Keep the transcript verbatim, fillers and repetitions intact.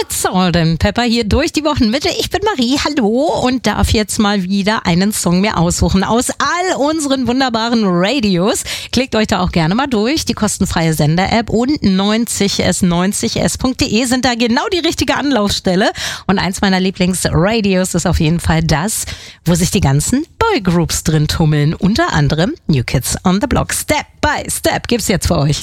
mit Salt and Pepper hier durch die Wochenmitte. Ich bin Marie, hallo, und darf jetzt mal wieder einen Song mir aussuchen aus all unseren wunderbaren Radios. Klickt euch da auch gerne mal durch. Die kostenfreie Sender-App und neunzig s neunzig s punkt de sind da genau die richtige Anlaufstelle. Und eins meiner Lieblings-Radios ist auf jeden Fall das, wo sich die ganzen Boygroups drin tummeln. Unter anderem New Kids on the Block. Step by Step gibt's jetzt für euch.